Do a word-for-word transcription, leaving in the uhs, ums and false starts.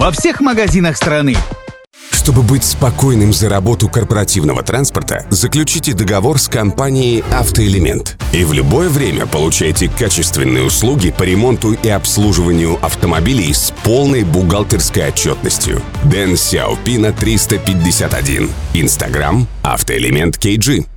во всех магазинах страны. Чтобы быть спокойным за работу корпоративного транспорта, заключите договор с компанией «Автоэлемент». И в любое время получайте качественные услуги по ремонту и обслуживанию автомобилей с полной бухгалтерской отчетностью. Дэн Сяопина триста пятьдесят один. Инстаграм «Автоэлемент кей джи».